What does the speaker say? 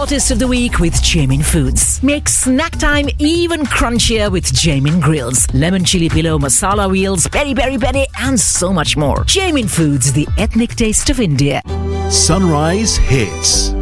Hottest of the week with Jamin Foods. Make snack time even crunchier with Jamin Grills, lemon chili pillow, masala wheels, peri peri peri, and so much more. Jamin Foods, the ethnic taste of India. Sunrise Hits.